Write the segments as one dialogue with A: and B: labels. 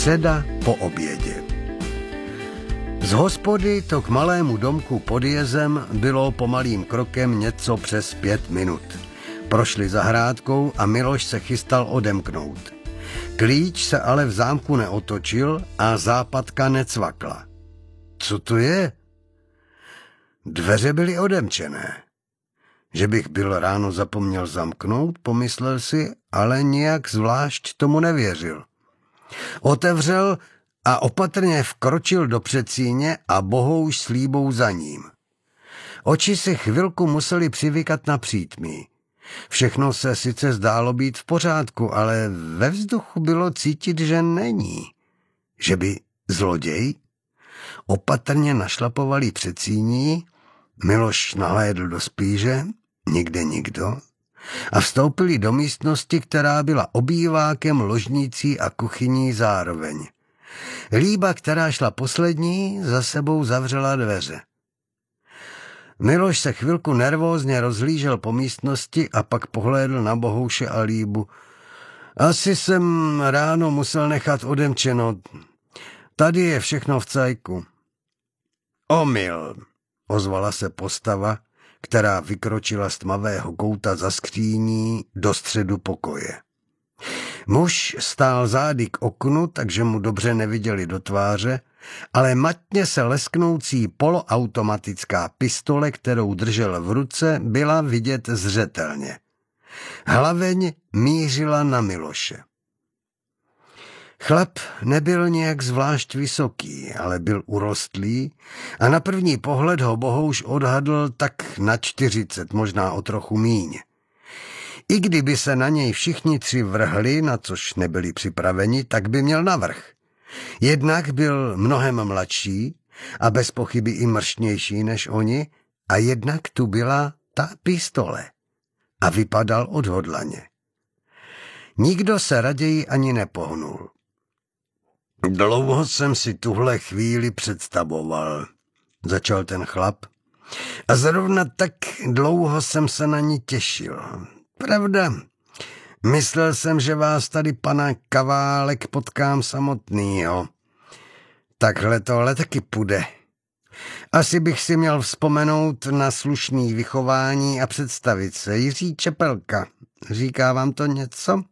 A: Středa po obědě. Z hospody to k malému domku pod jezem bylo pomalým krokem něco přes 5 minut. Prošli zahrádkou a Miloš se chystal odemknout. Klíč se ale v zámku neotočil a západka necvakla. Co to je? Dveře byly odemčené. Že bych byl ráno zapomněl zamknout, pomyslel si, ale nijak zvlášť tomu nevěřil. Otevřel a opatrně vkročil do předsíně a Bohouš s Líbou za ním. Oči si chvilku museli přivykat na přítmí. Všechno se sice zdálo být v pořádku, ale ve vzduchu bylo cítit, že není. Že by zloděj? Opatrně našlapovali předsíní, Miloš nahlédl do spíže, nikde nikdo, a vstoupili do místnosti, která byla obývákem, ložnicí a kuchyní zároveň. Líba, která šla poslední, za sebou zavřela dveře. Miloš se chvilku nervózně rozhlížel po místnosti a pak pohlédl na Bohouše a Líbu. Asi jsem ráno musel nechat odemčeno. Tady je všechno v cajku. Omyl, ozvala se postava, která vykročila z tmavého kouta za skříní do středu pokoje. Muž stál zády k oknu, takže mu dobře neviděli do tváře, ale matně se lesknoucí poloautomatická pistole, kterou držel v ruce, byla vidět zřetelně. Hlaveň mířila na Miloše. Chlap nebyl nějak zvlášť vysoký, ale byl urostlý a na první pohled ho Bohouš odhadl tak na 40, možná o trochu míň. I kdyby se na něj všichni 3 vrhli, na což nebyli připraveni, tak by měl navrch. Jednak byl mnohem mladší a bez pochyby i mrštnější než oni, a jednak tu byla ta pistole a vypadal odhodlaně. Nikdo se raději ani nepohnul. Dlouho jsem si tuhle chvíli představoval, začal ten chlap, a zrovna tak dlouho jsem se na ní těšil. Pravda, myslel jsem, že vás tady pana Kaválek potkám samotnýho. Takhle tohle taky půjde. Asi bych si měl vzpomenout na slušný vychování a představit se. Jiří Čepelka, říká vám to něco?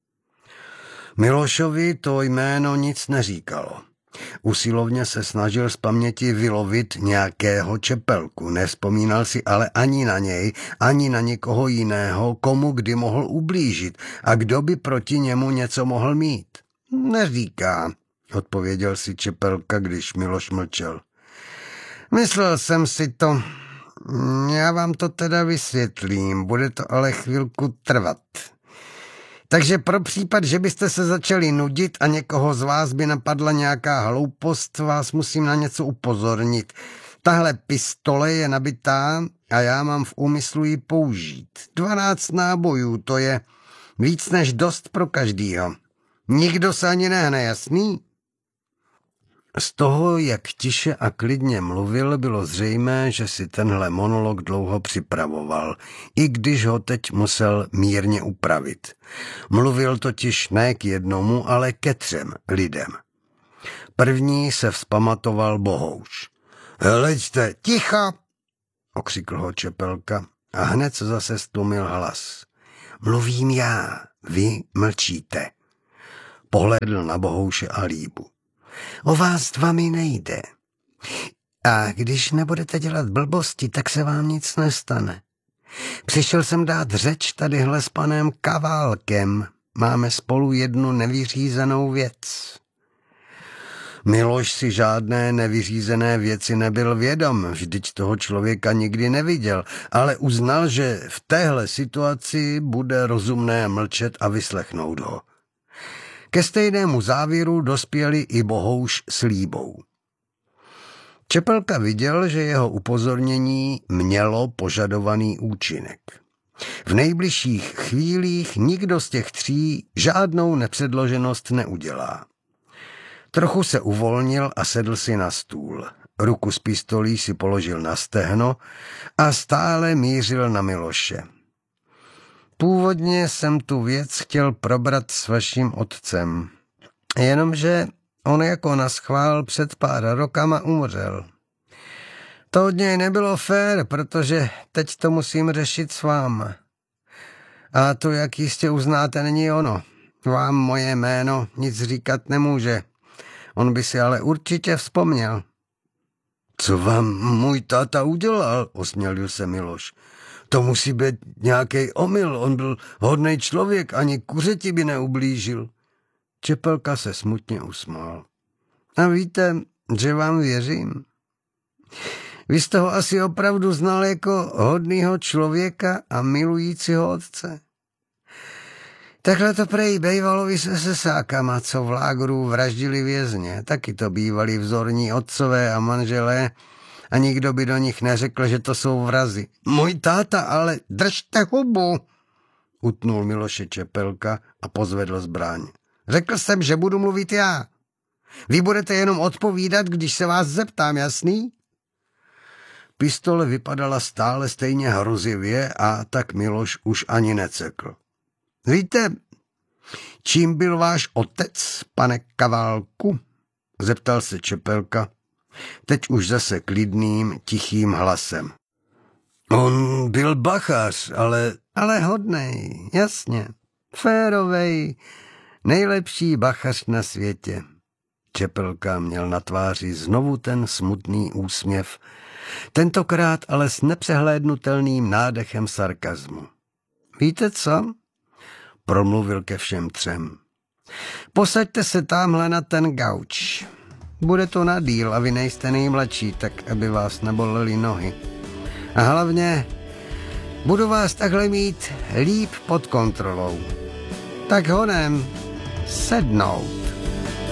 A: Milošovi to jméno nic neříkalo. Usilovně se snažil z paměti vylovit nějakého Čepelku. Nevzpomínal si ale ani na něj, ani na někoho jiného, komu kdy mohl ublížit a kdo by proti němu něco mohl mít. Neříká, odpověděl si Čepelka, když Miloš mlčel. Myslel jsem si to. Já vám to teda vysvětlím, bude to ale chvilku trvat. Takže pro případ, že byste se začali nudit a někoho z vás by napadla nějaká hloupost, vás musím na něco upozornit. Tahle pistole je nabitá a já mám v úmyslu ji použít. 12 nábojů, to je víc než dost pro každýho. Nikdo se ani nehne, jasný? Z toho, jak tiše a klidně mluvil, bylo zřejmé, že si tenhle monolog dlouho připravoval, i když ho teď musel mírně upravit. Mluvil totiž ne k jednomu, ale ke 3 lidem. První se vzpamatoval Bohouš. Hleďte, ticho, okřikl ho Čepelka a hned se zase stlumil hlas. Mluvím já, vy mlčíte. Pohlédl na Bohouše a Líbu. O vás 2 mi nejde. A když nebudete dělat blbosti, tak se vám nic nestane. Přišel jsem dát řeč tadyhle s panem Kaválkem. Máme spolu jednu nevyřízenou věc. Miloš si žádné nevyřízené věci nebyl vědom, vždyť toho člověka nikdy neviděl, ale uznal, že v téhle situaci bude rozumné mlčet a vyslechnout ho. Ke stejnému závěru dospěli i Bohouš s Líbou. Čepelka viděl, že jeho upozornění mělo požadovaný účinek. V nejbližších chvílích nikdo z těch 3 žádnou nepředloženost neudělá. Trochu se uvolnil a sedl si na stůl. Ruku s pistolí si položil na stehno a stále mířil na Miloše. Původně jsem tu věc chtěl probrat s vaším otcem. Jenomže On jako naschvál před pár rokama umřel. To od něj nebylo fér, protože teď to musím řešit s váma. A to, jak jistě uznáte, není ono. Vám moje jméno nic říkat nemůže. On by si ale určitě vzpomněl. Co vám můj táta udělal, osmělil se Miloš. To musí být nějaký omyl, on byl hodnej člověk, ani kuřeti by neublížil. Čepelka se smutně usmál. A víte, že vám věřím. Vy jste ho asi opravdu znal jako hodnýho člověka a milujícího otce. Takhle to prej bejvalo i se sesákama, co v lágru vraždili vězně. Taky to bývali vzorní otcové a manželé a nikdo by do nich neřekl, že to jsou vrazi. Můj táta, ale držte hubu, utnul Miloše Čepelka a pozvedl zbraň. Řekl jsem, že budu mluvit já. Vy budete jenom odpovídat, když se vás zeptám, jasný? Pistole vypadala stále stejně hrozivě a tak Miloš už ani necekl. Víte, čím byl váš otec, pane Kaválku? Zeptal se Čepelka, teď už zase klidným, tichým hlasem. On byl bachař, ale hodnej, jasně, férovej, nejlepší bachař na světě. Čepelka měl na tváři znovu ten smutný úsměv, tentokrát ale s nepřehlédnutelným nádechem sarkazmu. Víte co? Promluvil ke všem třem. Posaďte se tamhle na ten gauč. Bude to na díl a vy nejste nejmladší, tak aby vás nebolely nohy. A hlavně budu vás takhle mít líp pod kontrolou. Tak honem, sednout.